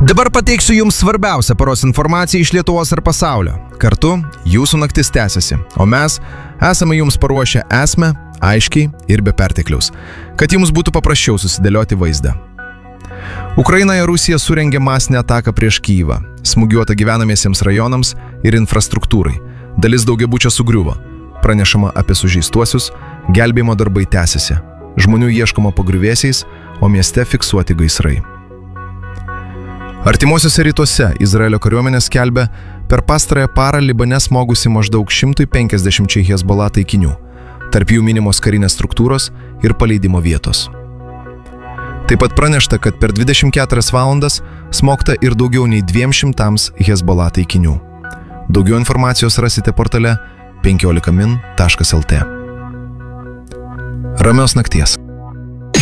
Dabar pateiksiu jums svarbiausią paros informaciją iš Lietuvos ir pasaulio. Kartu jūsų naktis tęsiasi, o mes esame jums paruošę esmę, aiškiai ir be pertekliaus, kad jums būtų paprasčiau susidėlioti vaizdą. Ukrainoje Rusija surengė masinę ataką prieš Kyjivą, smūgiuota gyvenamiesiems rajonams ir infrastruktūrai. Dalis daugiabučio sugriuvo. Pranešama apie sužeistuosius, gelbėjimo darbai tęsiasi. Žmonių ieškoma po griuvėsiais, o mieste fiksuoti gaisrai. Artimuosiuose rytuose Izraelio kariuomenė skelbia per pastarąją parą Libane smogusi maždaug 150 Hezbollah taikinių, tarp jų minimos karinės struktūros ir paleidimo vietos. Taip pat pranešta, kad per 24 valandas smogta ir daugiau nei 200 Hezbollah taikinių. Daugiau informacijos rasite portale 15min.lt. Ramios nakties.